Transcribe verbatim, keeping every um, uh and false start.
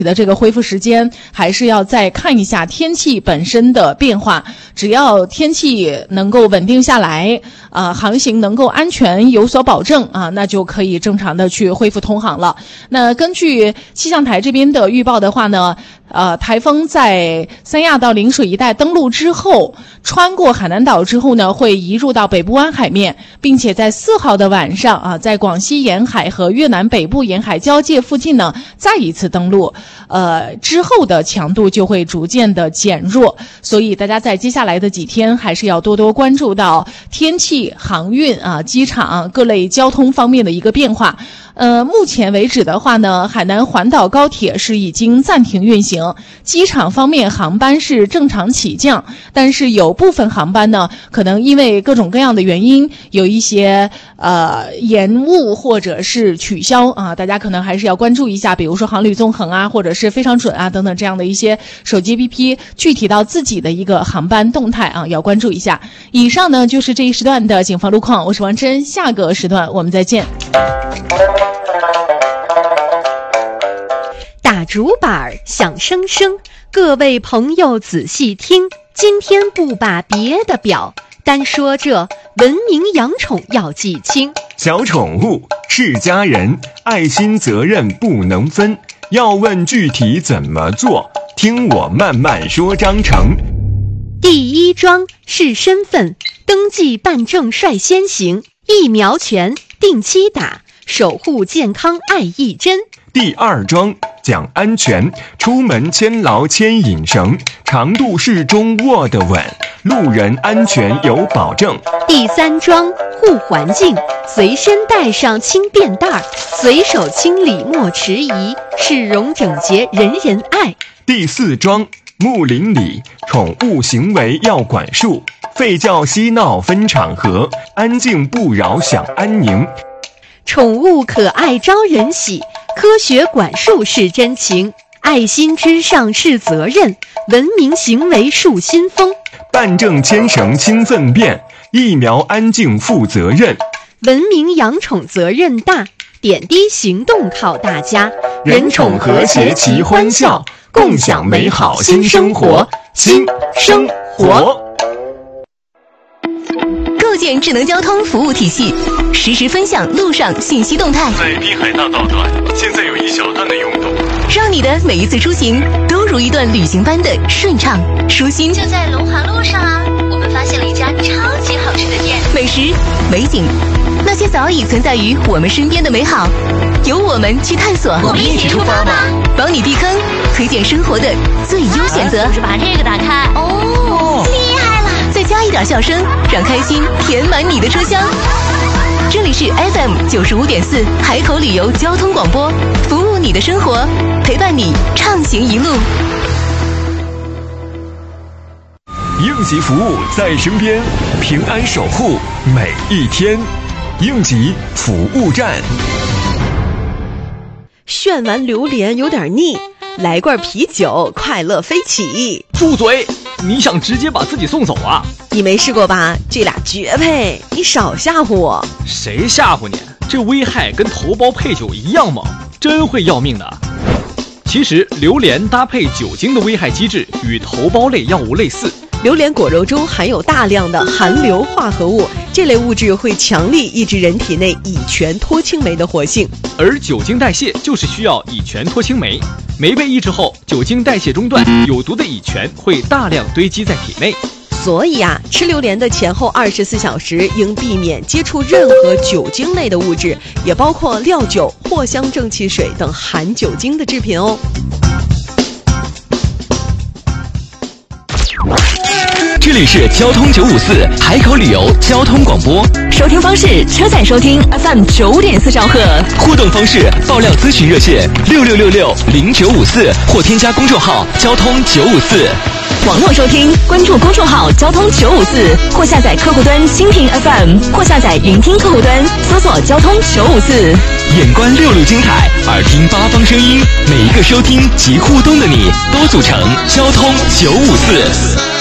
的这个恢复时间还是要再看一下天气本身的变化，只要天气能够稳定下来，啊、呃，航行能够安全有所保证啊，那就可以正常的去恢复通航了。那根据气象台这边的预报的话呢，呃，台风在三亚到陵水一带登陆之后，穿过海南岛之后呢，会移入到北部湾海面，并且在四号的晚上啊，在广西沿海和越南北部沿海交界附近呢，再一次登陆。呃，之后的强度就会逐渐的减弱，所以大家在接下来的几天还是要多多关注到天气、航运啊、机场各类交通方面的一个变化。呃，目前为止的话呢，海南环岛高铁是已经暂停运行，机场方面航班是正常起降，但是有部分航班呢，可能因为各种各样的原因，有一些呃延误或者是取消啊，大家可能还是要关注一下，比如说航旅纵横啊，或者是非常准啊等等这样的一些手机 A P P， 具体到自己的一个航班动态啊，要关注一下。以上呢就是这一时段的警方路况，我是王真，下个时段我们再见。 打竹板响声声，各位朋友仔细听，今天不把别的表，单说这文明养宠要记清。 小宠物是家人，爱心责任不能分，要问具体怎么做，听我慢慢说章程。 第一桩是身份登记办证率先行，疫苗权定期打，守护健康爱一针。 第二桩讲安全，出门牵牢牵引绳，长度适中握得稳，路人安全有保证。 第三桩护环境，随身带上轻便袋，随手清理莫迟疑，市容整洁人人爱。 第四桩睦邻里，宠物行为要管束，吠叫嬉闹分场合，安静不扰享安宁。 宠物可爱招人喜，科学管束是真情，爱心之上是责任，文明行为树新风。 办证牵绳清粪便，疫苗安静负责任， 文明养宠责任大，点滴行动靠大家， 人宠和谐齐欢笑，共享美好新生活，新生活。 构建智能交通服务体系，实时分享路上信息动态。 在滨海大道段，现在有一小段的拥堵， 让你的每一次出行都如一段旅行般的顺畅舒心。 就在龙华路上啊，我们发现了一家超级好吃的店， 美食、美景，那些早已存在于我们身边的美好，由我们去探索。 我们一起出发吧， 帮你避坑，推荐生活的最优选择。 就是把这个打开，哦，厉害了！ 再加一点笑声，让开心填满你的车厢。这里是 F M 九十五点四海口旅游交通广播，服务你的生活，陪伴你畅行一路。 应急服务在身边，平安守护每一天。应急服务站。 炫完榴莲有点腻，来罐啤酒，快乐飞起。 住嘴！你想直接把自己送走啊？ 你没试过吧？这俩绝配，你少吓唬我。 谁吓唬你？这危害跟头孢配酒一样猛，真会要命的。其实榴莲搭配酒精的危害机制与头孢类药物类似。 榴莲果肉中含有大量的含硫化合物，这类物质会强力抑制人体内乙醛脱氢酶的活性， 而酒精代谢就是需要乙醛脱氢酶，酶被抑制后，酒精代谢中断，有毒的乙醛会大量堆积在体内。 所以啊，吃榴莲的前后二十四小时应避免接触任何酒精类的物质，也包括料酒、藿香正气水等含酒精的制品哦。 这里是交通九五四海口旅游交通广播， 收听方式：车载收听 F M 九点四兆赫。 互动方式：爆料咨询热线六六六六零九五四，或添加公众号交通九五四。 网络收听，关注公众号交通九五四，或下载客户端蜻蜓 F M， 或下载云听客户端，搜索交通九五四。 眼观六路精彩，耳听八方声音，每一个收听及互动的你，都组成交通九五四。